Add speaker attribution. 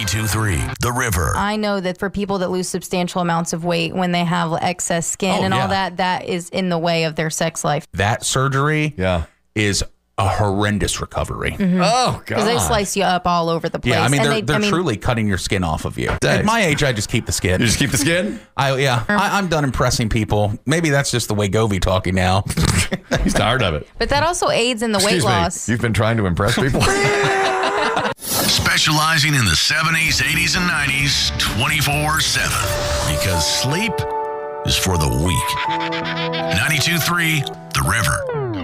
Speaker 1: 92.3 The River.
Speaker 2: I know that for people that lose substantial amounts of weight when they have excess skin all that is in the way of their sex life.
Speaker 3: That surgery is a horrendous recovery.
Speaker 2: Mm-hmm.
Speaker 4: Oh, God.
Speaker 2: Because they slice you up all over the place.
Speaker 3: Yeah, I mean, they're truly cutting your skin off of you. At my age, I just keep the skin.
Speaker 4: You just keep the skin?
Speaker 3: I'm done impressing people. Maybe that's just the way Govey talking now.
Speaker 4: He's tired of it.
Speaker 2: But that also aids in the weight loss.
Speaker 4: You've been trying to impress people?
Speaker 1: Specializing in the 70s, 80s, and 90s 24/7. Because sleep is for the weak. 92.3 The River.